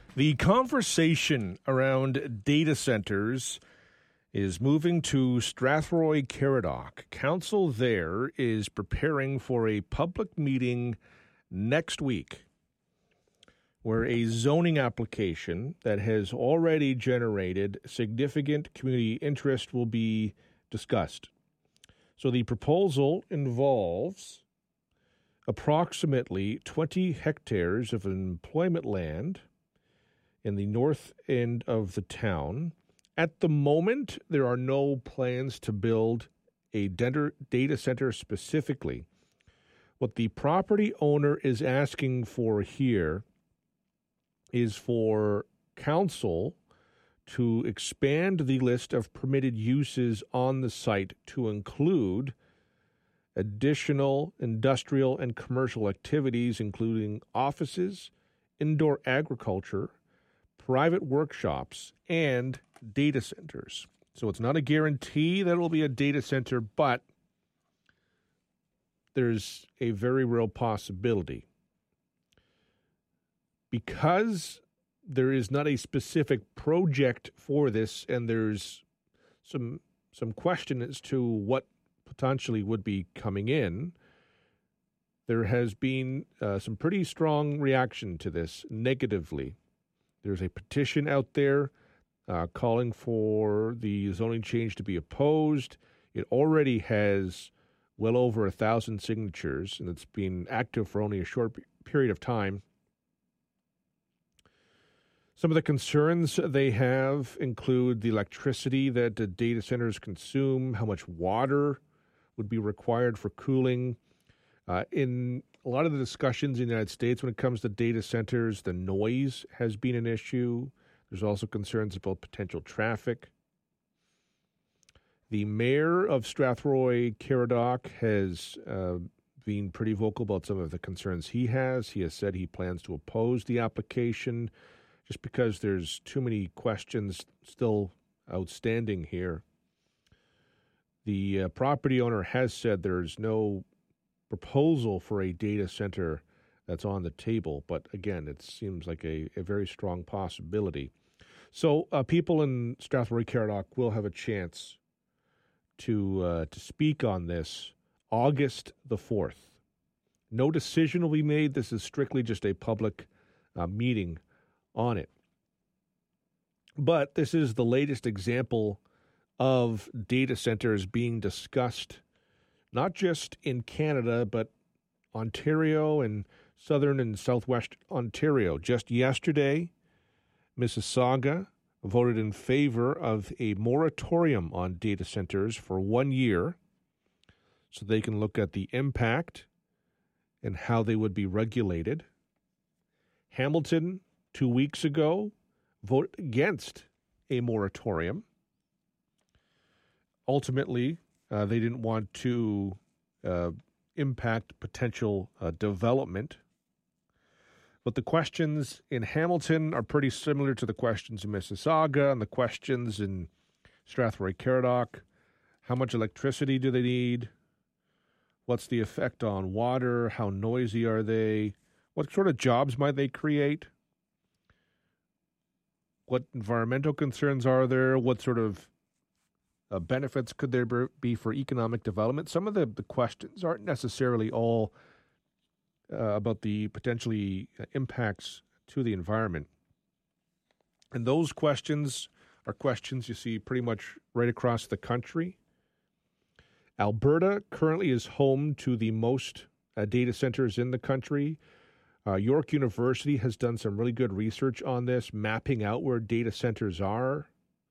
The conversation around data centers is moving to Strathroy Caradoc. Council there is preparing for a public meeting next week where a zoning application that has already generated significant community interest will be discussed. So the proposal involves approximately 20 hectares of employment land in the north end of the town. At the moment, there are no plans to build a data center specifically. What the property owner is asking for here is for council to expand the list of permitted uses on the site to include additional industrial and commercial activities, including offices, indoor agriculture, private workshops, and data centers. So it's not a guarantee that it will be a data center, but there's a very real possibility. Because there is not a specific project for this, and there's some question as to what potentially would be coming in, there has been some pretty strong reaction to this negatively. There's a petition out there calling for the zoning change to be opposed. It already has well over 1,000 signatures, and it's been active for only a short period of time. Some of the concerns they have include the electricity that the data centers consume, how much water would be required for cooling. In a lot of the discussions in the United States when it comes to data centers, the noise has been an issue. There's also concerns about potential traffic. The mayor of Strathroy Caradoc has been pretty vocal about some of the concerns he has. He has said he plans to oppose the application just because there's too many questions still outstanding here. The property owner has said there's no proposal for a data center that's on the table, but again, it seems like a very strong possibility. So people in Strathroy Caradoc will have a chance to speak on this August the 4th. No decision will be made. This is strictly just a public meeting on it. But this is the latest example of data centers being discussed, not just in Canada, but Ontario and southern and southwest Ontario. Just yesterday, Mississauga voted in favor of a moratorium on data centers for 1 year so they can look at the impact and how they would be regulated. Hamilton, 2 weeks ago, voted against a moratorium. Ultimately, they didn't want to impact potential development. But the questions in Hamilton are pretty similar to the questions in Mississauga and the questions in Strathroy Caradoc. How much electricity do they need? What's the effect on water? How noisy are they? What sort of jobs might they create? What environmental concerns are there? What sort of benefits could there be for economic development? Some of the questions aren't necessarily all about the potentially impacts to the environment. And those questions are questions you see pretty much right across the country. Alberta currently is home to the most data centers in the country. York University has done some really good research on this, mapping out where data centers are.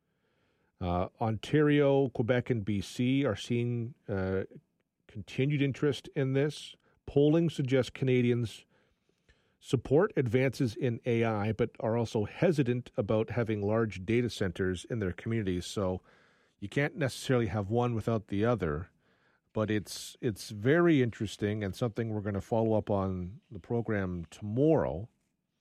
Ontario, Quebec, and BC are seeing continued interest in this. Polling suggests Canadians support advances in AI, but are also hesitant about having large data centers in their communities. So you can't necessarily have one without the other. But it's very interesting and something we're going to follow up on the program tomorrow.